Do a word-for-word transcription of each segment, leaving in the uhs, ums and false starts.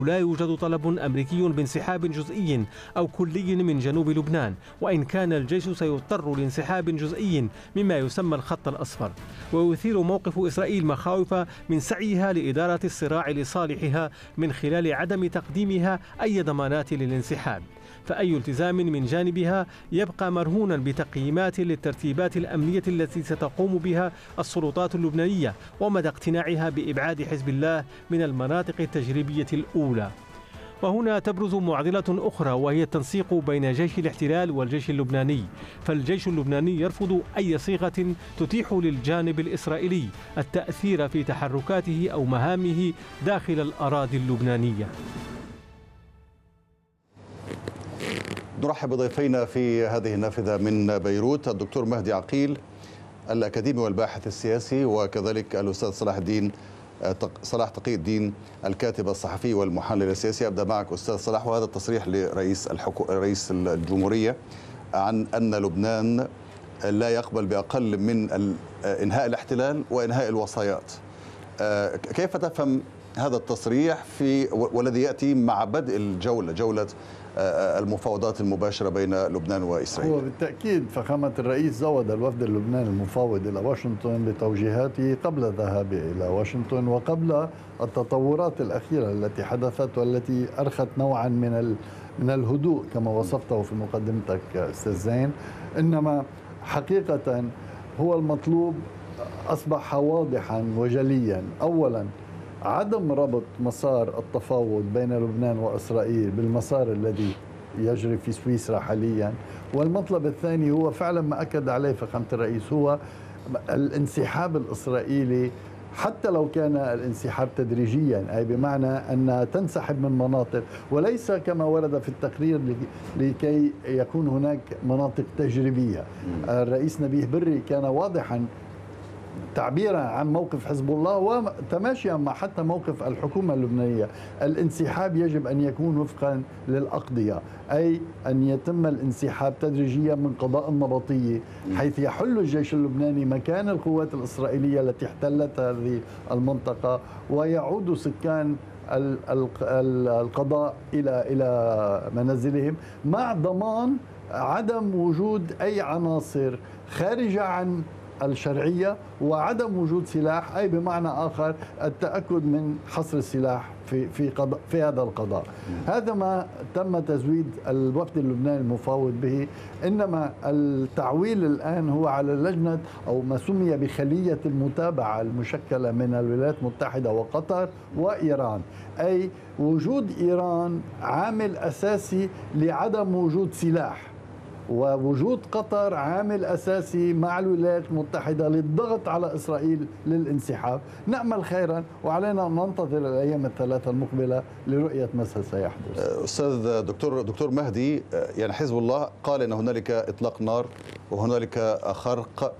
لا يوجد طلب أمريكي بانسحاب جزئي أو كلي من جنوب لبنان، وإن كان الجيش سيضطر لانسحاب جزئي مما يسمى الخط الأصفر. ويثير موقف إسرائيل مخاوف من سعيها لإدارة الصراع لصالحها من خلال عدم تقديمها أي ضمانات للانسحاب، فأي التزام من جانبها يبقى مرهونا بتقييمات للترتيبات الأمنية التي ستقوم بها السلطات اللبنانية ومدى اقتناعها بإبعاد حزب الله من المناطق التجريبية الأولى. وهنا تبرز معضلة أخرى، وهي التنسيق بين جيش الاحتلال والجيش اللبناني، فالجيش اللبناني يرفض أي صيغة تتيح للجانب الإسرائيلي التأثير في تحركاته أو مهامه داخل الأراضي اللبنانية. نرحب بضيفينا في هذه النافذة من بيروت، الدكتور مهدي عقيل الأكاديمي والباحث السياسي، وكذلك الأستاذ صلاح الدين صلاح تقي الدين الكاتب الصحفي والمحلل السياسي. أبدأ معك أستاذ صلاح، وهذا التصريح لرئيس الحكو... رئيس الجمهورية عن أن لبنان لا يقبل بأقل من إنهاء الاحتلال وإنهاء الوصايات، كيف تفهم هذا التصريح في والذي يأتي مع بدء الجولة جولة المفاوضات المباشرة بين لبنان وإسرائيل؟ هو بالتأكيد فخامة الرئيس زود الوفد اللبناني المفاوض إلى واشنطن بتوجيهاته قبل الذهاب إلى واشنطن وقبل التطورات الأخيرة التي حدثت والتي أرخت نوعا من من الهدوء كما وصفته في مقدمتك أستاذ زين. إنما حقيقة هو المطلوب أصبح واضحا وجليا. أولا عدم ربط مسار التفاوض بين لبنان وإسرائيل بالمسار الذي يجري في سويسرا حاليا، والمطلب الثاني هو فعلا ما أكد عليه فخامة الرئيس هو الانسحاب الإسرائيلي، حتى لو كان الانسحاب تدريجيا، أي بمعنى أن تنسحب من مناطق وليس كما ورد في التقرير لكي يكون هناك مناطق تجريبية. الرئيس نبيه بري كان واضحا تعبيرا عن موقف حزب الله وتماشيا مع حتى موقف الحكومة اللبنانية. الانسحاب يجب أن يكون وفقا للأقضية، أي أن يتم الانسحاب تدريجيا من قضاء النبطية، حيث يحل الجيش اللبناني مكان القوات الإسرائيلية التي احتلت هذه المنطقة، ويعود سكان القضاء إلى إلى منازلهم مع ضمان عدم وجود أي عناصر خارجة عن الشرعية وعدم وجود سلاح، أي بمعنى آخر التأكد من حصر السلاح في في قضاء في هذا القضاء. هذا ما تم تزويد الوفد اللبناني المفاوض به. إنما التعويل الآن هو على اللجنة أو ما سمي بخلية المتابعة المشكلة من الولايات المتحدة وقطر وإيران، أي وجود إيران عامل أساسي لعدم وجود سلاح، ووجود قطر عامل أساسي مع الولايات المتحدة للضغط على إسرائيل للانسحاب. نأمل خيرا وعلينا أن ننتظر الأيام الثلاثة المقبلة لرؤية ما سيحدث. أستاذ دكتور دكتور مهدي، يعني حزب الله قال أن هنالك إطلاق نار وهنالك خرق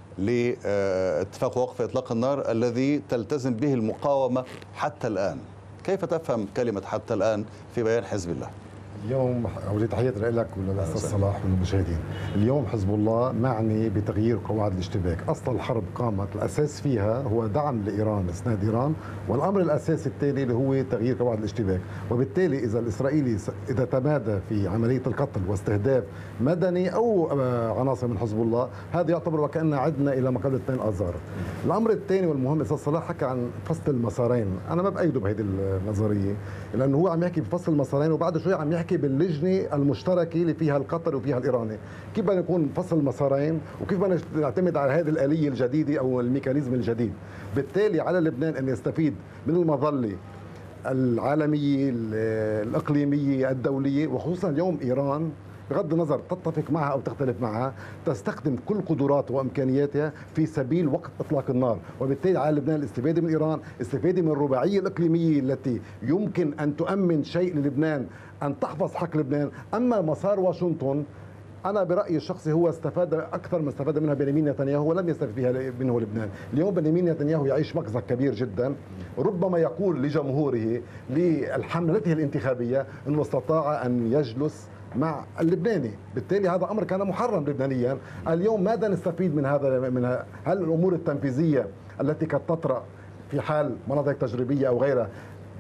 لاتفاق وقف إطلاق النار الذي تلتزم به المقاومة حتى الآن، كيف تفهم كلمة حتى الآن في بيان حزب الله؟ اليوم أولي تحياتي لك وللأستاذ صلاح والمشاهدين. اليوم حزب الله معني بتغيير قواعد الاشتباك. أصل الحرب قامت الأساس فيها هو دعم لإيران، إسناد إيران، والأمر الأساسي الثاني اللي هو تغيير قواعد الاشتباك. وبالتالي إذا الإسرائيلي إذا تمادى في عملية القتل واستهداف مدني أو عناصر من حزب الله، هذا يعتبر وكأن عدنا إلى ما قبل اثنين آذار. الأمر الثاني والمهم، الأستاذ صلاح حكى عن فصل المسارين، أنا ما بأيده بهذه النظرية، لأنه هو عم يحكي بفصل المسارين وبعد شوي عم يحكي باللجنه المشتركه اللي فيها القطر وفيها الايراني. كيف بدنا نكون فصل مسارين وكيف بدنا نعتمد على هذه الاليه الجديده او الميكانيزم الجديد؟ بالتالي على لبنان ان يستفيد من المظله العالميه الاقليميه الدوليه، وخصوصا اليوم ايران بغض النظر تتفق معها أو تختلف معها تستخدم كل قدراتها وإمكانياتها في سبيل وقت إطلاق النار. وبالتالي على لبنان الاستفادة من إيران، استفادة من الرباعية الإقليمية التي يمكن أن تؤمن شيء للبنان، أن تحفظ حق لبنان. أما مسار واشنطن أنا برأيي الشخصي هو استفاد أكثر ما استفاد منها بنيامين نتنياهو ولم يستفد فيها منه لبنان. اليوم بنيامين نتنياهو يعيش مأزق كبير جدا، ربما يقول لجمهوره لحملته الانتخابية أنه استطاع أن يجلس مع اللبناني، بالتالي هذا أمر كان محرم لبنانيا. اليوم ماذا نستفيد من هذا؟ من هل الأمور التنفيذية التي قد تطرأ في حال مناطق تجريبية أو غيرها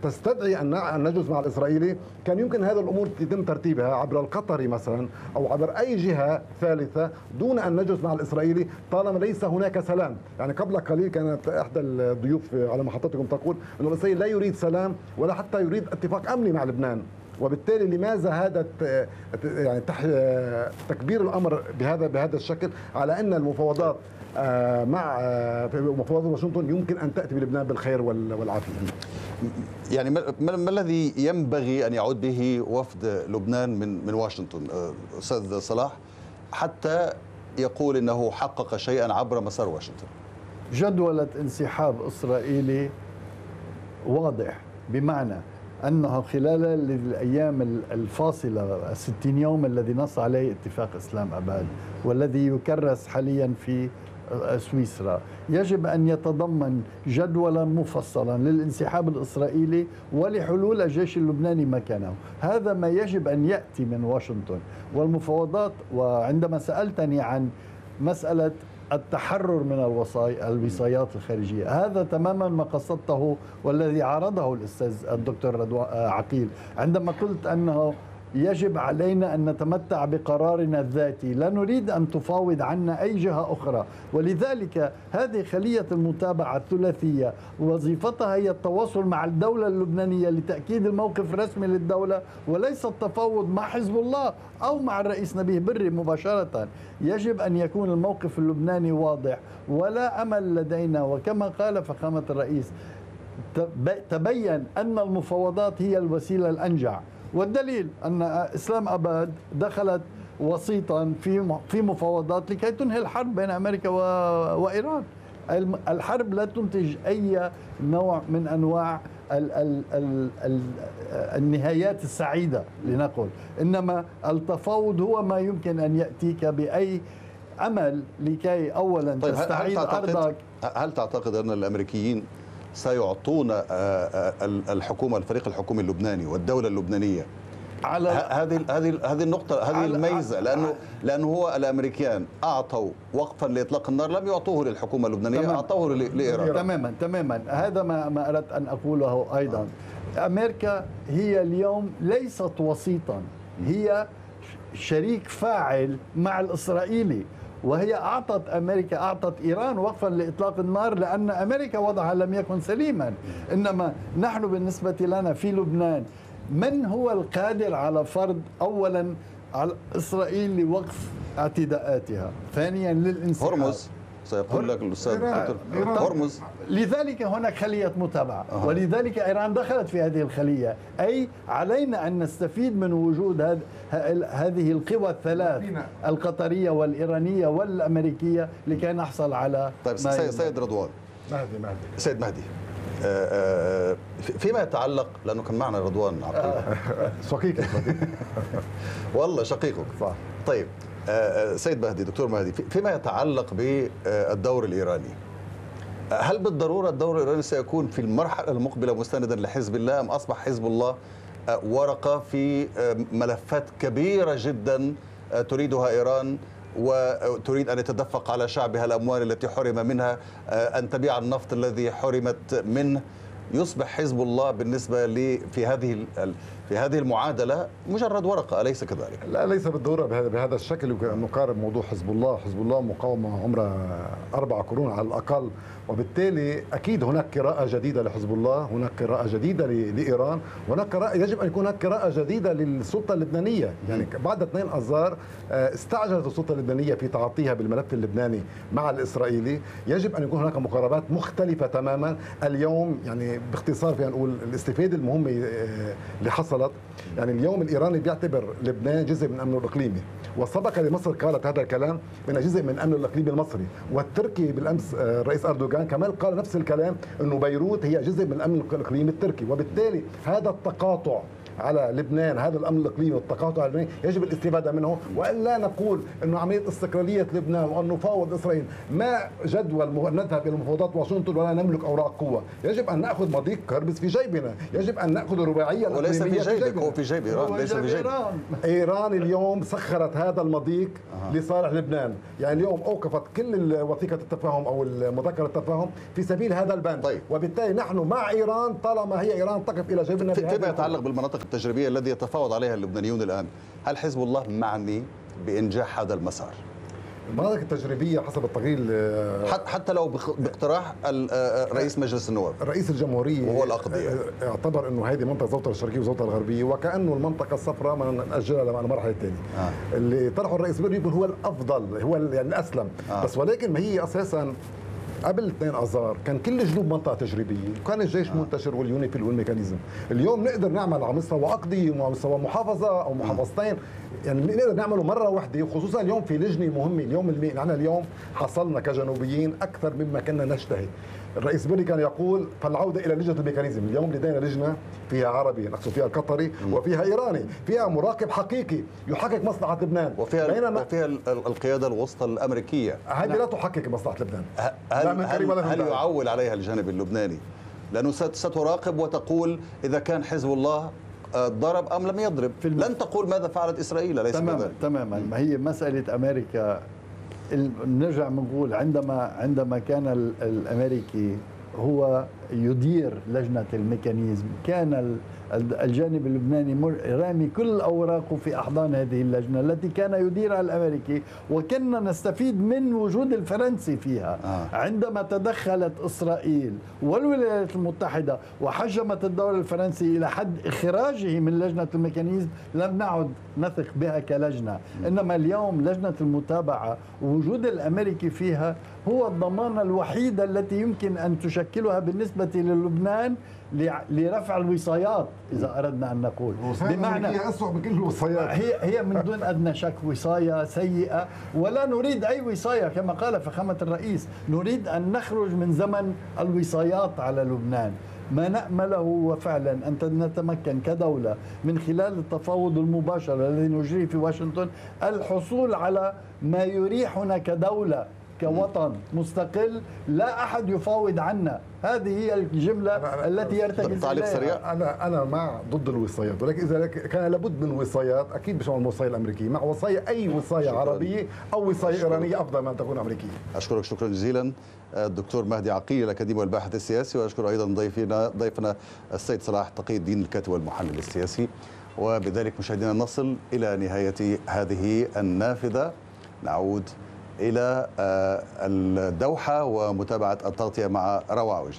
تستدعي أن نجلس مع الإسرائيلي، كان يمكن هذه الأمور يتم ترتيبها عبر القطري مثلا أو عبر أي جهة ثالثة دون أن نجلس مع الإسرائيلي طالما ليس هناك سلام. يعني قبل قليل كانت إحدى الضيوف على محطتكم تقول أن الإسرائيلي لا يريد سلام ولا حتى يريد اتفاق أمني مع لبنان، وبالتالي لماذا هذا يعني تكبير الامر بهذا بهذا الشكل على ان المفاوضات مع مفاوضات واشنطن يمكن ان تاتي بلبنان بالخير والعافيه؟ يعني ما الذي ينبغي ان يعود به وفد لبنان من من واشنطن استاذ صلاح حتى يقول انه حقق شيئا عبر مسار واشنطن؟ جدولة انسحاب اسرائيلي واضح، بمعنى أنه خلال الأيام الفاصلة الستين يوم الذي نص عليه اتفاق إسلام أباد والذي يكرس حاليا في سويسرا يجب أن يتضمن جدولا مفصلا للانسحاب الإسرائيلي ولحلول الجيش اللبناني مكانه. هذا ما يجب أن يأتي من واشنطن والمفاوضات. وعندما سألتني عن مسألة التحرر من الوصايا الوصايات الخارجية، هذا تماما ما قصدته والذي عرضه الأستاذ الدكتور عقيل عندما قلت أنه يجب علينا أن نتمتع بقرارنا الذاتي، لا نريد أن تفاوض عنا أي جهة أخرى. ولذلك هذه خلية المتابعة الثلاثية وظيفتها هي التواصل مع الدولة اللبنانية لتأكيد الموقف الرسمي للدولة وليس التفاوض مع حزب الله أو مع الرئيس نبيه بري مباشرة. يجب أن يكون الموقف اللبناني واضح ولا أمل لدينا. وكما قال فخامة الرئيس تبين أن المفاوضات هي الوسيلة الأنجع، والدليل أن إسلام أباد دخلت وسيطا في في مفاوضات لكي تنهي الحرب بين أمريكا وإيران. الحرب لا تنتج أي نوع من أنواع ال ال ال ال النهايات السعيدة لنقل، إنما التفاوض هو ما يمكن أن يأتيك بأي أمل لكي أولا طيب تستعيد أرضك. هل تعتقد أن الأمريكيين سيعطون الحكومة الفريق الحكومي اللبناني والدولة اللبنانية على هذه هذه هذه النقطة، هذه الميزة؟ لأنه لأنه هو الأمريكان أعطوا وقفا لإطلاق النار لم يعطوه للحكومة اللبنانية، تمام. أعطوه لإيران. تماما تماما هذا ما ما أردت أن أقوله أيضا. أمريكا هي اليوم ليست وسيطا، هي شريك فاعل مع الإسرائيلي، وهي أعطت أمريكا أعطت إيران وقفا لإطلاق النار لأن أمريكا وضعها لم يكن سليما. إنما نحن بالنسبة لنا في لبنان من هو القادر على فرض أولا على إسرائيل لوقف اعتداءاتها، ثانيا للانسحاب؟ هرمز سيقول لك الأستاذ هرمز. لذلك هناك خلية متابعة أه. ولذلك إيران دخلت في هذه الخلية. أي علينا أن نستفيد من وجود هذ... هذه القوى الثلاث القطرية والإيرانية والأمريكية لكي نحصل على طيب سيد, سيد رضوان مهدي مهدي سيد مهدي فيما يتعلق، لأنه كان معنا رضوان عقيل شقيقك والله شقيقك صح. طيب سيد مهدي، دكتور مهدي، فيما يتعلق بالدور الإيراني، هل بالضرورة الدور الإيراني سيكون في المرحلة المقبلة مستندا لحزب الله أم أصبح حزب الله ورقة في ملفات كبيرة جدا تريدها إيران وتريد أن يتدفق على شعبها الأموال التي حرم منها، أن تبيع النفط الذي حرمت منه؟ يصبح حزب الله بالنسبة لي في هذه في هذه المعادلة مجرد ورقة، أليس كذلك؟ لا، ليس بالضرورة بهذا بهذا الشكل. نقارب موضوع حزب الله، حزب الله مقاومة عمرها أربع قرون على الأقل، وبالتالي أكيد هناك قراءة جديدة لحزب الله، هناك قراءة جديدة لإيران، هناك قراءة يجب أن يكون هناك قراءة جديدة للسلطة اللبنانية. يعني بعد اثنين آذار استعجلت السلطة اللبنانية في تعاطيها بالملف اللبناني مع الإسرائيلي. يجب أن يكون هناك مقاربات مختلفة تماما. اليوم يعني باختصار فينا نقول الاستفادة المهمة اللي حصلت، يعني اليوم الإيراني بيعتبر لبنان جزء من أمنه الإقليمي، وسبق لمصر قالت هذا الكلام من جزء من أمنه الإقليمي المصري، والتركي بالأمس الرئيس أردوغان كمان قال نفس الكلام، أنه بيروت هي جزء من الأمن الإقليمي التركي. وبالتالي هذا التقاطع على لبنان هذا الامن الاقليمي والتقاطع اللبناني يجب الاستفاده منه، والا نقول انه عمليه استقلاليه لبنان وان نفاوض اسرائيل ما جدول نذهب الى مفاوضات واشنطن ولا نملك اوراق قوه، يجب ان ناخذ مضيق كربس في جيبنا، يجب ان ناخذ الرباعيه وليس في جيبك، هو في جيب ايران، ليس في جيب ايران. ايران اليوم سخرت هذا المضيق أه. لصالح لبنان، يعني اليوم اوقفت كل وثيقه التفاهم او مذكره التفاهم في سبيل هذا البند. طيب. وبالتالي نحن مع ايران طالما هي ايران تقف الى جيبنا. فيما يتعلق بالمناطق التجريبيه الذي يتفاوض عليها اللبنانيون الان، هل حزب الله معني بانجاح هذا المسار؟ المناطق التجريبيه حسب التقرير حتى لو باقتراح رئيس مجلس النواب رئيس الجمهوريه وهو الأقضية اعتبر انه هذه منطقه زوطه الشرقيه وزوطه الغربيه، وكانه المنطقه الصفراء ما ناجلها للمرحله الثانيه. آه. اللي طرحه الرئيس بده يكون هو الافضل، هو يعني الاسلم. آه. بس ولكن ما هي اساسا قبل اثنين اذار كان كل جنوب منطقه تجريبيه وكان الجيش آه. منتشر واليونيفيل والميكانيزم. اليوم نقدر نعمل على مستوى اقضيه وعلى مستوى محافظه او محافظتين، يعني نقدر نعمله مره واحده، وخصوصا اليوم في لجنه مهمه. اليوم المي... نحن اليوم حصلنا كجنوبيين اكثر مما كنا نشتهي. الرئيس بني كان يقول فالعوده الى لجنه الميكانيزم، اليوم لدينا لجنه فيها عربي نقصد فيها القطري وفيها ايراني، فيها مراقب حقيقي يحقق مصلحه لبنان، وفيها بينما وفيها القياده الوسطى الامريكيه. هذه لا تحقق مصلحه لبنان. هل, هل, هل يعول عليها الجانب اللبناني؟ لانه ستراقب وتقول اذا كان حزب الله ضرب ام لم يضرب، لن تقول ماذا فعلت اسرائيل، اليس تماما تماما. ما هي مساله امريكا، نرجع بنقول عندما عندما كان الامريكي هو يدير لجنه الميكانيزم، كان الجانب اللبناني رامي كل اوراقه في احضان هذه اللجنه التي كان يديرها الامريكي، وكنا نستفيد من وجود الفرنسي فيها. آه. عندما تدخلت اسرائيل والولايات المتحده وحجمت الدور الفرنسي الى حد اخراجه من لجنه الميكانيزم، لم نعد نثق بها كلجنه، انما اليوم لجنه المتابعه ووجود الامريكي فيها هو الضمانه الوحيده التي يمكن ان تشكلها بالنسبه للبنان لرفع الوصايات اذا اردنا ان نقول. بمعنى هي اسوء من كل الوصايات، هي هي من دون ادنى شك وصايه سيئه، ولا نريد اي وصايه كما قال فخامه الرئيس، نريد ان نخرج من زمن الوصايات على لبنان. ما نأمله هو فعلا أن نتمكن كدولة من خلال التفاوض المباشر الذي نجريه في واشنطن الحصول على ما يريحنا كدولة كوطن مستقل لا أحد يفاوض عنا. هذه هي الجملة التي يرتكز تعليق سريع. أنا أنا مع ضد الوصايات، ولكن إذا كان لابد من وصايات أكيد مش مع الوصاية الأمريكية، مع وصاية أي وصاية عربية أو وصاية إيرانية أفضل من أن تكون أمريكية. أشكرك شكرا جزيلا الدكتور مهدي عقيل الأكاديمي والباحث السياسي، وأشكر أيضا ضيفنا ضيفنا السيد صلاح تقي الدين الكاتب والمحلل السياسي. وبذلك مشاهدينا نصل إلى نهاية هذه النافذة. نعود إلى الدوحة ومتابعة التغطية مع روعة وجه.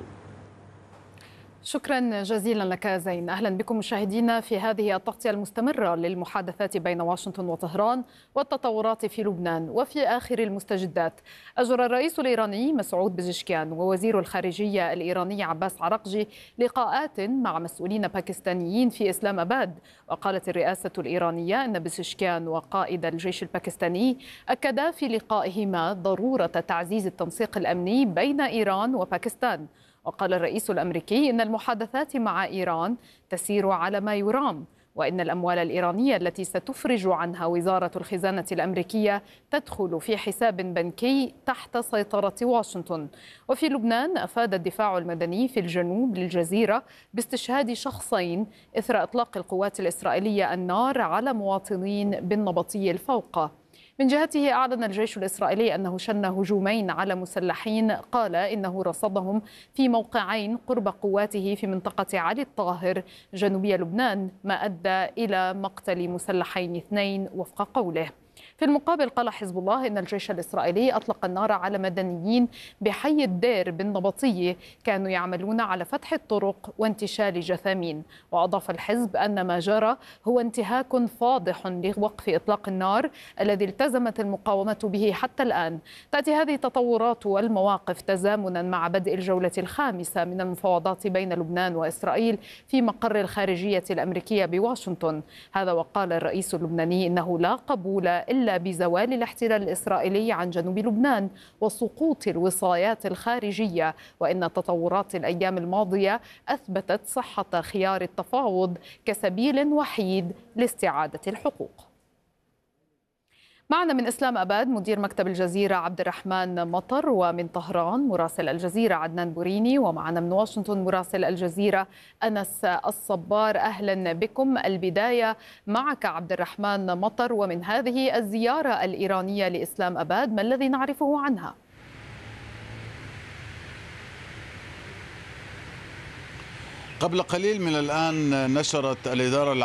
شكرا جزيلا لك زين. أهلا بكم مشاهدينا في هذه التغطية المستمرة للمحادثات بين واشنطن وطهران والتطورات في لبنان. وفي آخر المستجدات، أجرى الرئيس الإيراني مسعود بزشكيان ووزير الخارجية الإيراني عباس عراقجي لقاءات مع مسؤولين باكستانيين في إسلام آباد. وقالت الرئاسة الإيرانية أن بزشكيان وقائد الجيش الباكستاني أكدا في لقائهما ضرورة تعزيز التنسيق الأمني بين إيران وباكستان. وقال الرئيس الأمريكي إن المحادثات مع إيران تسير على ما يرام، وإن الأموال الإيرانية التي ستفرج عنها وزارة الخزانة الأمريكية تدخل في حساب بنكي تحت سيطرة واشنطن. وفي لبنان، أفاد الدفاع المدني في الجنوب للجزيرة باستشهاد شخصين إثر إطلاق القوات الإسرائيلية النار على مواطنين بالنبطي الفوقة. من جهته، أعلن الجيش الإسرائيلي أنه شن هجومين على مسلحين قال إنه رصدهم في موقعين قرب قواته في منطقة علي الطاهر جنوبي لبنان، ما أدى إلى مقتل مسلحين اثنين وفق قوله. في المقابل، قال حزب الله إن الجيش الإسرائيلي أطلق النار على مدنيين بحي الدير بالنبطية كانوا يعملون على فتح الطرق وانتشال جثامين. وأضاف الحزب أن ما جرى هو انتهاك فاضح لوقف إطلاق النار الذي التزمت المقاومة به حتى الآن. تأتي هذه التطورات والمواقف تزامنا مع بدء الجولة الخامسة من المفاوضات بين لبنان وإسرائيل في مقر الخارجية الأمريكية بواشنطن. هذا وقال الرئيس اللبناني إنه لا قبول إلا إلا بزوال الاحتلال الإسرائيلي عن جنوب لبنان وسقوط الوصايات الخارجية، وإن تطورات الأيام الماضية أثبتت صحة خيار التفاوض كسبيل وحيد لاستعادة الحقوق. معنا من إسلام أباد مدير مكتب الجزيرة عبد الرحمن مطر، ومن طهران مراسل الجزيرة عدنان بوريني، ومعنا من واشنطن مراسل الجزيرة أنس الصبار. أهلا بكم. البداية معك عبد الرحمن مطر، ومن هذه الزيارة الإيرانية لإسلام أباد ما الذي نعرفه عنها؟ قبل قليل من الآن نشرت الإدارة